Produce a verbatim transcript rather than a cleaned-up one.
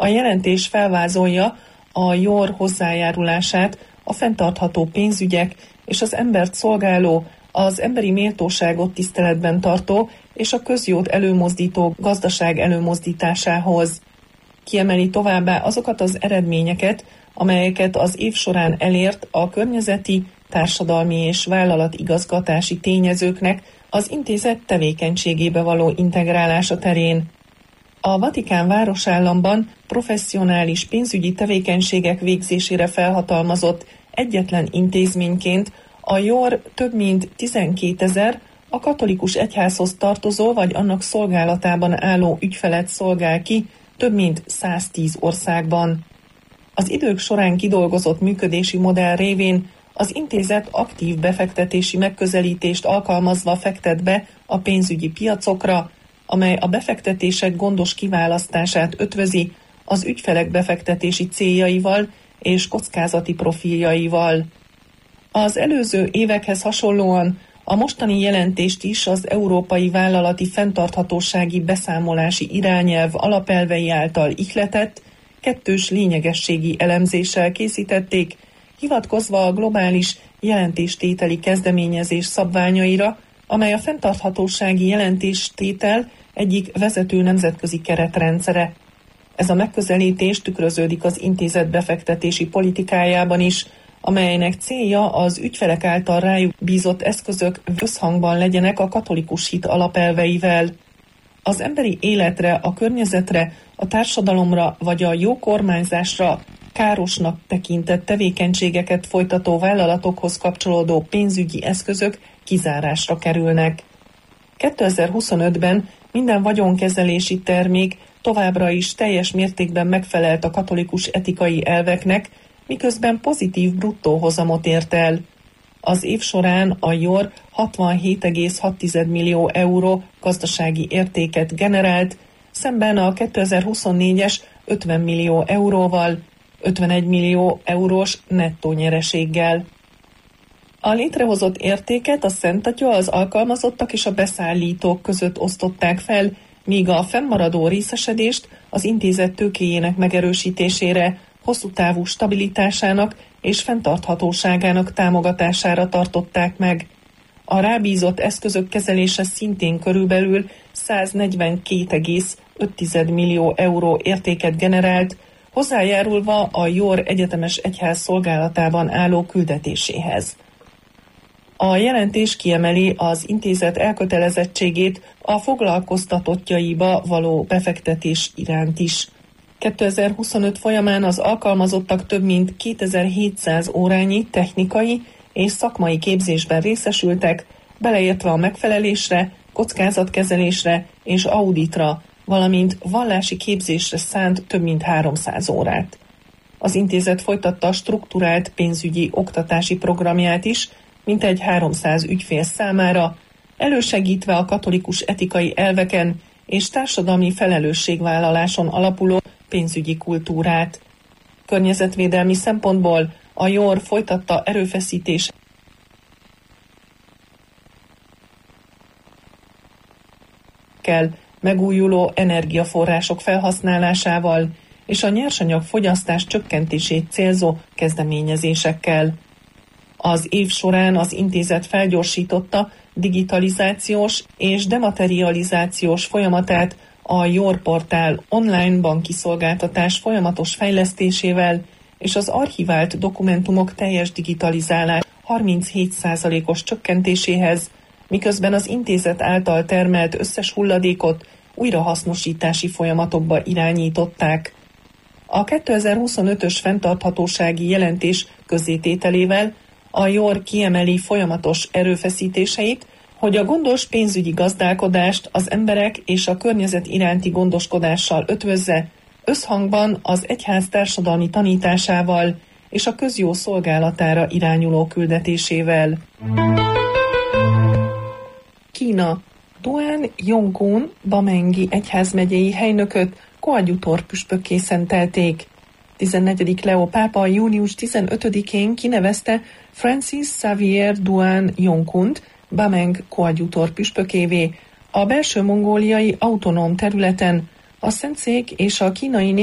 A jelentés felvázolja a jor hozzájárulását a fenntartható pénzügyek és az embert szolgáló, az emberi méltóságot tiszteletben tartó és a közjót előmozdító gazdaság előmozdításához. Kiemeli továbbá azokat az eredményeket, amelyeket az év során elért a környezeti, társadalmi és vállalatigazgatási tényezőknek az intézet tevékenységébe való integrálása terén. A Vatikán városállamban professzionális pénzügyi tevékenységek végzésére felhatalmazott egyetlen intézményként a jor több mint tizenkétezer a katolikus egyházhoz tartozó vagy annak szolgálatában álló ügyfelet szolgál ki több mint száztíz országban. Az idők során kidolgozott működési modell révén az intézet aktív befektetési megközelítést alkalmazva fektet be a pénzügyi piacokra, amely a befektetések gondos kiválasztását ötvözi az ügyfelek befektetési céljaival és kockázati profiljaival. Az előző évekhez hasonlóan a mostani jelentést is az Európai Vállalati Fenntarthatósági Beszámolási Irányelv alapelvei által ihletett, kettős lényegességi elemzéssel készítették, hivatkozva a globális jelentéstételi kezdeményezés szabványaira, amely a fenntarthatósági jelentéstétel egyik vezető nemzetközi keretrendszere. Ez a megközelítés tükröződik az intézet befektetési politikájában is, amelynek célja az ügyfelek által rájuk bízott eszközök összhangban legyenek a katolikus hit alapelveivel. Az emberi életre, a környezetre, a társadalomra vagy a jó kormányzásra károsnak tekintett tevékenységeket folytató vállalatokhoz kapcsolódó pénzügyi eszközök kizárásra kerülnek. kétezer-huszonötben minden vagyonkezelési termék továbbra is teljes mértékben megfelelt a katolikus etikai elveknek, miközben pozitív bruttó hozamot ért el. Az év során a jor hatvanhét egész hat millió euró gazdasági értéket generált, szemben a kétezer-huszonnégyes ötven millió euróval, ötvenegy millió eurós nettó nyereséggel. A létrehozott értéket a Szent Atya, az alkalmazottak és a beszállítók között osztották fel, míg a fennmaradó részesedést az intézet tőkéjének megerősítésére, hosszú távú stabilitásának és fenntarthatóságának támogatására tartották meg. A rábízott eszközök kezelése szintén körülbelül száznegyvenkét egész öt millió euró értéket generált, hozzájárulva a jor egyetemes egyház szolgálatában álló küldetéséhez. A jelentés kiemeli az intézet elkötelezettségét a foglalkoztatottjaiba való befektetés iránt is. kétezer-huszonöt folyamán az alkalmazottak több mint kétezer-hétszáz órányi technikai és szakmai képzésben részesültek, beleértve a megfelelésre, kockázatkezelésre és auditra, valamint vallási képzésre szánt több mint háromszáz órát. Az intézet folytatta a strukturált pénzügyi oktatási programját is, mintegy háromszáz ügyfél számára, elősegítve a katolikus etikai elveken és társadalmi felelősségvállaláson alapuló pénzügyi kultúrát. Környezetvédelmi szempontból a jor folytatta erőfeszítés kell megújuló energiaforrások felhasználásával és a nyersanyag fogyasztás csökkentését célzó kezdeményezésekkel. Az év során az intézet felgyorsította digitalizációs és dematerializációs folyamatát a jor portál online banki szolgáltatás folyamatos fejlesztésével és az archivált dokumentumok teljes digitalizálás harminchét százalékos csökkentéséhez, miközben az intézet által termelt összes hulladékot újrahasznosítási folyamatokba irányították. A kétezer-huszonötös fenntarthatósági jelentés közzétételével a jor kiemeli folyamatos erőfeszítéseit, hogy a gondos pénzügyi gazdálkodást az emberek és a környezet iránti gondoskodással ötvözze, összhangban az egyház társadalmi tanításával és a közjó szolgálatára irányuló küldetésével. Kína. Duan Yonggun Bamengi egyházmegyei helynököt koadjutor püspökké szentelték. tizennegyedik Leó pápa június tizenötödikén kinevezte Francis Xavier Duan Yonggunt Bameng koadjutor püspökévé a belső mongóliai autonóm területen, a Szentszék és a kínai